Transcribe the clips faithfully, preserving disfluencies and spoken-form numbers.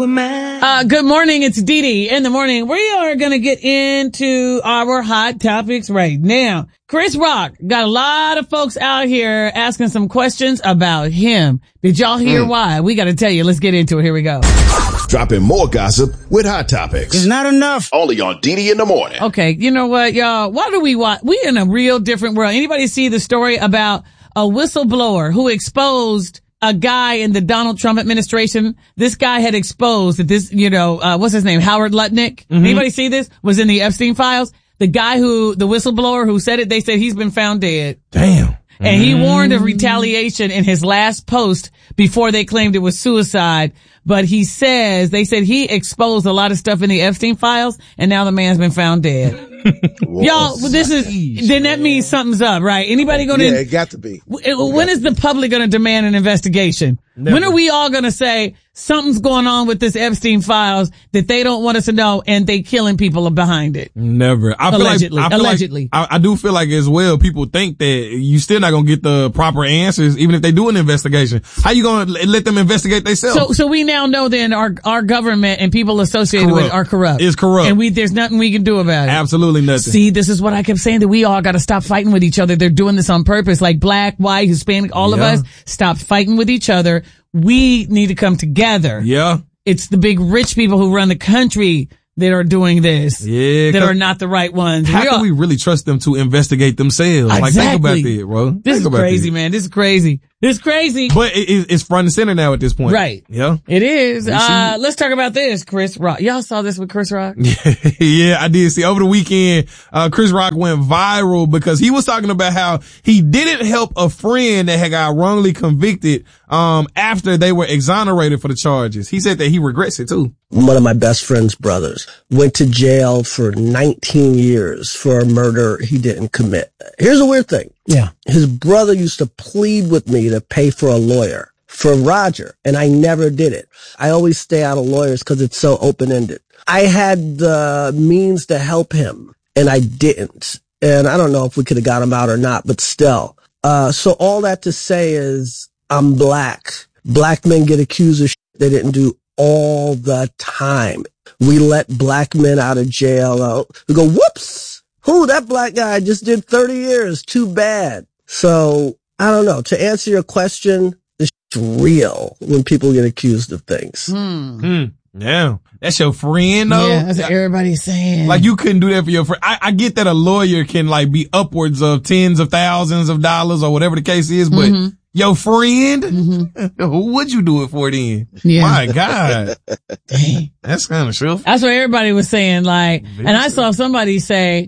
with mine. Uh, good morning. It's Dee Dee in the morning. We are going to get into our hot topics right now. Chris Rock got a lot of folks out here asking some questions about him. Did y'all hear mm. why? We got to tell you. Let's get into it. Here we go. Dropping more gossip with hot topics. It's not enough. Only on Dee Dee in the morning. Okay. You know what, y'all? Why do we watch? We in a real different world. Anybody see the story about a whistleblower who exposed a guy in the Donald Trump administration? This guy had exposed that this, you know, uh, what's his name? Howard Lutnick. Mm-hmm. Anybody see this? Was in the Epstein files. The guy who, the whistleblower who said it, they said he's been found dead. Damn. And he warned of retaliation in his last post before they claimed it was suicide. But he says, they said he exposed a lot of stuff in the Epstein files, and now the man's been found dead. Y'all, this is, then that means something's up, right? Anybody gonna? Yeah, it got to be. When is the public gonna demand an investigation? Never. When are we all gonna say something's going on with this Epstein files that they don't want us to know, and they killing people behind it? Never. I allegedly. Feel like, I feel allegedly. Like, I, I do feel like as well, people think that you still not gonna get the proper answers, even if they do an investigation. How you gonna let them investigate themselves? So, so we now know then our our government and people associated corrupt. with it are corrupt. It's corrupt, and we there's nothing we can do about it. Absolutely nothing. See, this is what I kept saying, that we all got to stop fighting with each other. They're doing this on purpose, like black, white, Hispanic, all yeah. of us. Stop fighting with each other. We need to come together. Yeah. It's the big rich people who run the country that are doing this. Yeah. That are not the right ones. How we can are, we really trust them to investigate themselves? Exactly. Like, think about that, bro. This think is about crazy, that. man. This is crazy. This is crazy. But it, it's front and center now at this point. Right. Yeah. It is. Uh, let's talk about this, Chris Rock. Y'all saw this with Chris Rock? Yeah, I did see. Over the weekend, uh, Chris Rock went viral because he was talking about how he didn't help a friend that had got wrongly convicted, um, after they were exonerated for the charges. He said that he regrets it too. One of my best friend's brothers went to jail for nineteen years for a murder he didn't commit. Here's a weird thing. Yeah. His brother used to plead with me to pay for a lawyer for Roger, and I never did it. I always stay out of lawyers because it's so open-ended. I had the means to help him, and I didn't. And I don't know if we could have got him out or not, but still. Uh, so all that to say is I'm black. Black men get accused of shit they didn't do all the time. We let black men out of jail. Uh, we go, whoops. Who, that black guy just did thirty years. Too bad. So I don't know. To answer your question, it's real when people get accused of things. Hmm. Hmm. Yeah. That's your friend though. Yeah, that's what everybody's saying. Like, you couldn't do that for your friend. I, I get that a lawyer can like be upwards of tens of thousands of dollars or whatever the case is, but mm-hmm. your friend, mm-hmm. who would you do it for then? Yeah. My God. Dang. That's kind of true. That's what everybody was saying. Like, and I saw somebody say,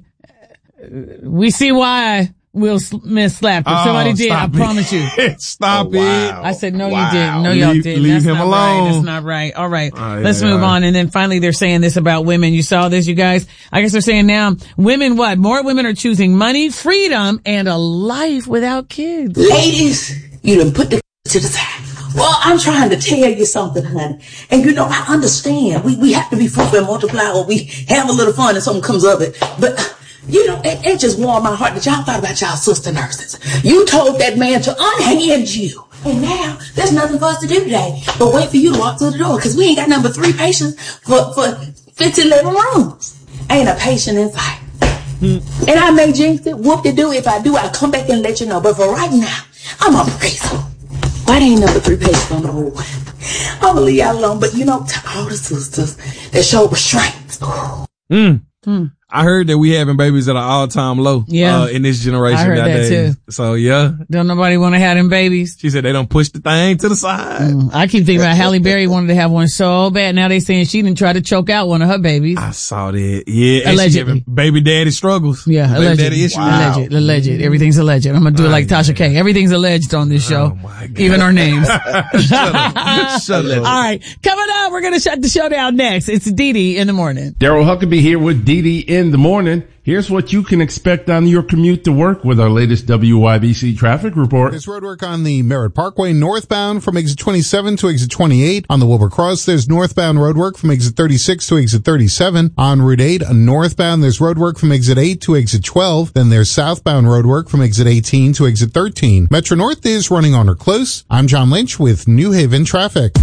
we see why Will Smith slapped him. Oh, Somebody did. I it. promise you. Stop Oh, wow. it. I said, no, Wow. you didn't. No, y'all Leave- didn't. leave That's him not alone. right. That's not right. All right. Oh, yeah, Let's move yeah. on. And then finally they're saying this about women. You saw this, you guys? I guess they're saying now women what? More women are choosing money, freedom, and a life without kids. Ladies, you done put the to the side. Well, I'm trying to tell you something, honey. And you know, I understand. We we have to be fruitful and multiply, or we have a little fun and something comes of it. But, you know, it, it just warmed my heart that y'all thought about y'all sister nurses. You told that man to unhand you. And now, there's nothing for us to do today but wait for you to walk through the door, because we ain't got number three patients for, for fifteen living rooms. Ain't a patient in sight. Hmm. And I may jinx it, whoop-de-doo. If I do, I'll come back and let you know. But for right now, I'm a praise him. Why they ain't number three patients on the board? I'm gonna leave y'all alone. But you know, to all the sisters that show restraint. Mm. Hmm. I heard that we having babies at an all-time low. Yeah. Uh, in this generation. I heard nowadays. that too. So yeah. Don't nobody want to have them babies. She said they don't push the thing to the side. Mm. I keep thinking about Halle Berry wanted to have one so bad. Now they saying she didn't try to choke out one of her babies. I saw that. Yeah. And allegedly. she having baby daddy struggles. Yeah. Baby Alleged. daddy issues. Wow. Alleged. Alleged. Everything's alleged. I'm going to do it like Tasha K. Everything's alleged on this show. Oh my God. Even our names. Shut up. Shut up. All right. Coming up, we're going to shut the show down next. It's Dee Dee in the morning. Daryl Huckabee here with Dee Dee in the morning. Here's what you can expect on your commute to work with our latest W Y B C traffic report. There's roadwork on the Merritt Parkway northbound from exit twenty-seven to exit twenty-eight. On the Wilbur Cross, there's northbound roadwork from exit thirty-six to exit thirty-seven. On Route eight, northbound, there's roadwork from exit eight to exit twelve. Then there's southbound roadwork from exit eighteen to exit thirteen. Metro North is running on or close. I'm John Lynch with New Haven Traffic.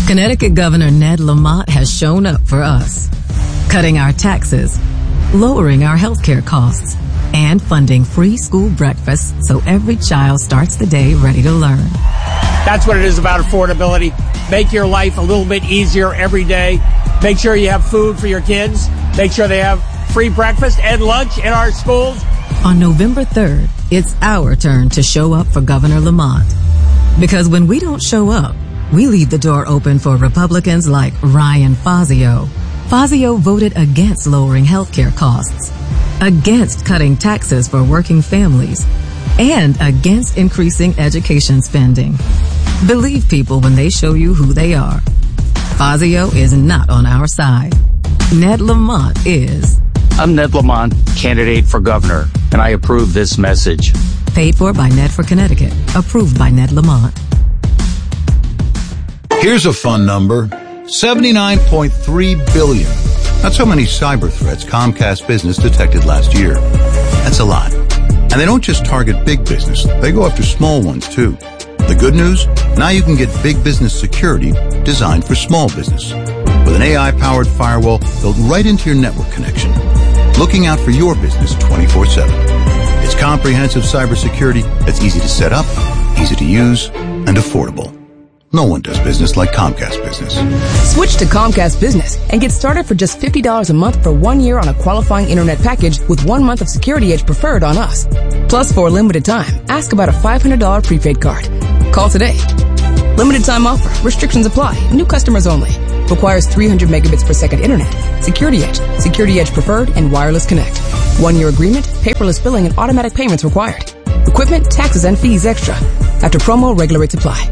Connecticut Governor Ned Lamont has shown up for us, cutting our taxes, lowering our healthcare costs, and funding free school breakfast so every child starts the day ready to learn. That's what it is about affordability. Make your life a little bit easier every day. Make sure you have food for your kids. Make sure they have free breakfast and lunch in our schools. On November third, it's our turn to show up for Governor Lamont. Because when we don't show up, we leave the door open for Republicans like Ryan Fazio. Fazio voted against lowering healthcare costs, against cutting taxes for working families, and against increasing education spending. Believe people when they show you who they are. Fazio is not on our side. Ned Lamont is. I'm Ned Lamont, candidate for governor, and I approve this message. Paid for by Ned for Connecticut. Approved by Ned Lamont. Here's a fun number. seventy-nine point three billion. That's how many cyber threats Comcast Business detected last year. That's a lot. And they don't just target big business. They go after small ones, too. The good news? Now you can get big business security designed for small business. With an A I-powered firewall built right into your network connection. Looking out for your business twenty-four seven. It's comprehensive cybersecurity that's easy to set up, easy to use, and affordable. No one does business like Comcast Business. Switch to Comcast Business and get started for just fifty dollars a month for one year on a qualifying internet package with one month of Security Edge Preferred on us. Plus, for a limited time, ask about a five hundred dollars prepaid card. Call today. Limited time offer. Restrictions apply. New customers only. Requires three hundred megabits per second internet. Security Edge, Security Edge Preferred, and Wireless Connect. One year agreement, paperless billing, and automatic payments required. Equipment, taxes, and fees extra. After promo, regular rates apply.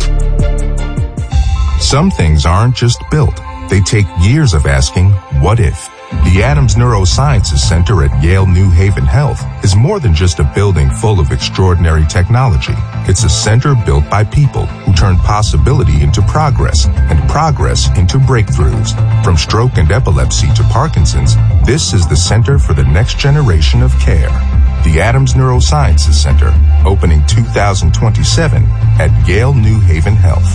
Some things aren't just built. They take years of asking, what if? The Adams Neurosciences Center at Yale New Haven Health is more than just a building full of extraordinary technology. It's a center built by people who turn possibility into progress and progress into breakthroughs. From stroke and epilepsy to Parkinson's, this is the center for the next generation of care. The Adams Neurosciences Center, opening two thousand twenty-seven at Yale New Haven Health.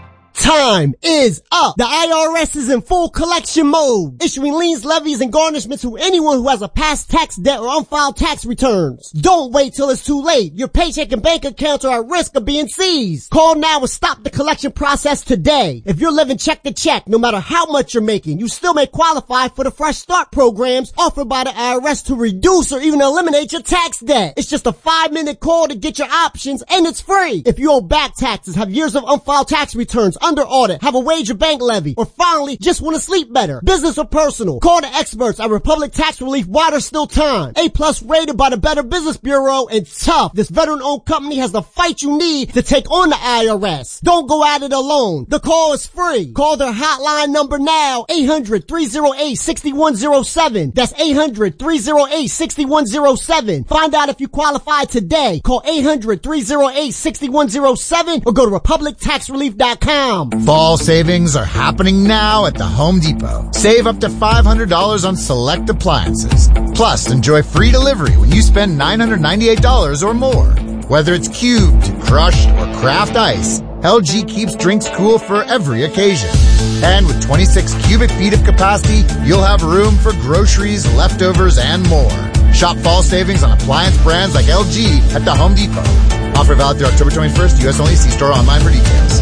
Time is up. The I R S is in full collection mode, issuing liens, levies, and garnishments to anyone who has a past tax debt or unfiled tax returns. Don't wait till it's too late. Your paycheck and bank accounts are at risk of being seized. Call now and stop the collection process today. If you're living check to check, no matter how much you're making, you still may qualify for the Fresh Start programs offered by the I R S to reduce or even eliminate your tax debt. It's just a five minute call to get your options, and it's free. If you owe back taxes, have years of unfiled tax returns, under audit, have a wage or bank levy, or finally just want to sleep better, business or personal, call the experts at Republic Tax Relief while there's still time. A plus rated by the Better Business Bureau, and tough. This veteran-owned company has the fight you need to take on the I R S. Don't go at it alone. The call is free. Call their hotline number now, eight hundred, three oh eight, six one oh seven. That's eight hundred, three oh eight, six one oh seven. Find out if you qualify today. Call eight hundred, three oh eight, six one oh seven or go to republic tax relief dot com. Fall savings are happening now at the Home Depot. Save up to five hundred dollars on select appliances. Plus, enjoy free delivery when you spend nine hundred ninety-eight dollars or more. Whether it's cubed, crushed, or craft ice, L G keeps drinks cool for every occasion. And with twenty-six cubic feet of capacity, you'll have room for groceries, leftovers, and more. Shop fall savings on appliance brands like L G at the Home Depot. Offer valid through October twenty-first. U S only. See store online for details.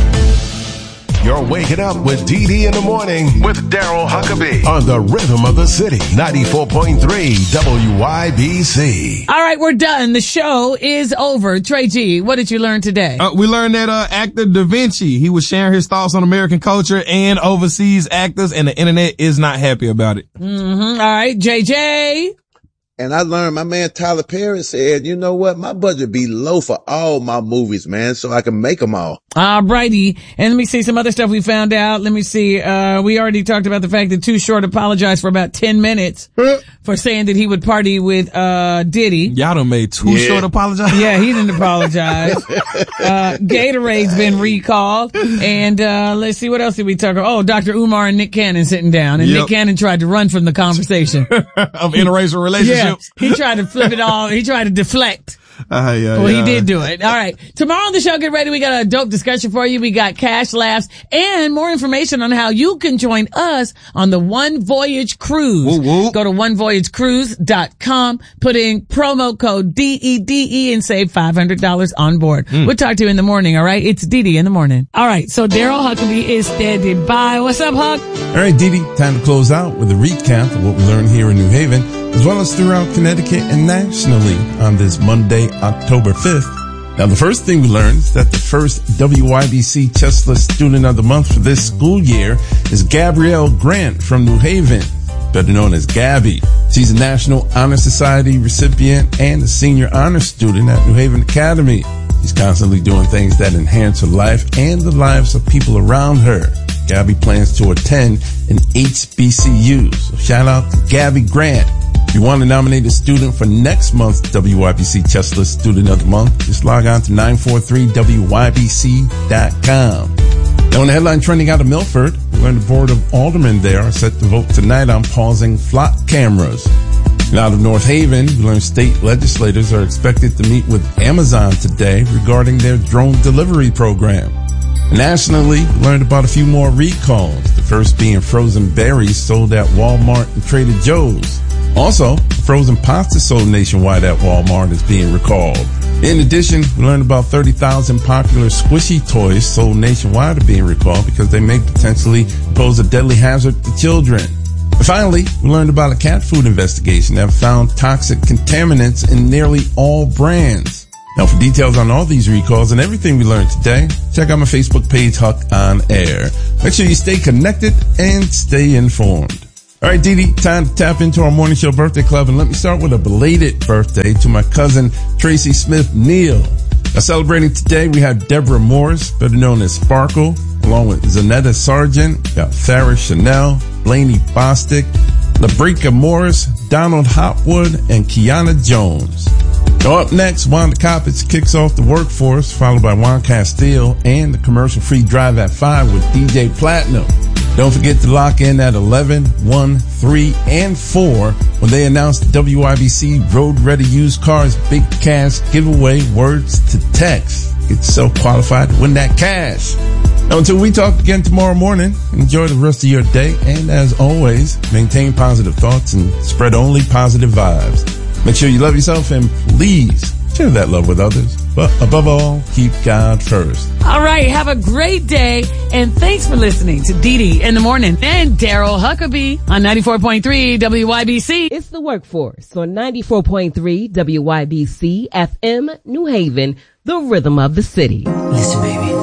You're waking up with D D in the morning with Daryl Huckabee on the Rhythm of the City, ninety-four point three W I B C. All right, we're done. The show is over. Trey G, what did you learn today? Uh, we learned that uh, actor Da Vinci, he was sharing his thoughts on American culture and overseas actors, and the internet is not happy about it. Mm-hmm. All right, J J. And I learned my man Tyler Perry said, you know what? My budget be low for all my movies, man, so I can make them all. All righty. And let me see some other stuff we found out. Let me see. Uh, we already talked about the fact that Too Short apologized for about ten minutes for saying that he would party with, uh, Diddy. Y'all done made Too yeah. Short apologize? Yeah, he didn't apologize. uh, Gatorade's been recalled. And, uh, let's see, what else did we talk about? Oh, Doctor Umar and Nick Cannon sitting down. And yep. Nick Cannon tried to run from the conversation. Of interracial relationships. Yeah, he tried to flip it all. He tried to deflect. Uh, yeah, well, yeah. he did do it. All right. Tomorrow on the show, get ready. We got a dope discussion for you. We got cash laughs and more information on how you can join us on the One Voyage Cruise. Woo, woo. Go to one voyage cruise dot com, put in promo code D E D E and save five hundred dollars on board. Mm. We'll talk to you in the morning. All right. It's Dee Dee in the morning. All right. So Daryl Huckabee is standing by. What's up, Huck? All right, Dee Dee, time to close out with a recap of what we learned here in New Haven, as well as throughout Connecticut and nationally on this Monday, October fifth. Now, the first thing we learned is that the first W Y B C Chesla Student of the Month for this school year is Gabrielle Grant from New Haven, better known as Gabby. She's a National Honor Society recipient and a senior honor student at New Haven Academy. She's constantly doing things that enhance her life and the lives of people around her. Gabby plans to attend an H B C U. So shout out to Gabby Grant. If you want to nominate a student for next month's W Y B C Chesla Student of the Month, just log on to nine four three W Y B C dot com. Now, on the headline trending out of Milford, we learned the Board of Aldermen there are set to vote tonight on pausing flock cameras. And out of North Haven, we learned state legislators are expected to meet with Amazon today regarding their drone delivery program. Nationally, we learned about a few more recalls, the first being frozen berries sold at Walmart and Trader Joe's. Also, frozen pasta sold nationwide at Walmart is being recalled. In addition, we learned about thirty thousand popular squishy toys sold nationwide are being recalled because they may potentially pose a deadly hazard to children. And finally, we learned about a cat food investigation that found toxic contaminants in nearly all brands. Now, for details on all these recalls and everything we learned today, check out my Facebook page, Huck on Air. Make sure you stay connected and stay informed. All right, Dee Dee, time to tap into our morning show birthday club, and let me start with a belated birthday to my cousin Tracy Smith Neal. Now, celebrating today, we have Deborah Morris, better known as Sparkle, along with Zanetta Sargent, got Farrah Chanel, Blaney Bostick, LaBrica Morris, Donald Hopwood, and Kiana Jones. Now up next, Wanda Coppets kicks off the workforce, followed by Juan Castile and the commercial-free drive at five with D J Platinum. Don't forget to lock in at eleven, one, three, and four when they announce the W I B C Road Ready Used Cars Big Cash Giveaway Words to Text. Get yourself qualified to win that cash. Now, until we talk again tomorrow morning, enjoy the rest of your day. And as always, maintain positive thoughts and spread only positive vibes. Make sure you love yourself and please share that love with others. But above all, keep God first. All right. Have a great day. And thanks for listening to Dee Dee in the Morning and Daryl Huckabee on ninety-four point three W Y B C. It's the workforce on ninety-four point three W Y B C F M New Haven, the rhythm of the city. Listen, baby.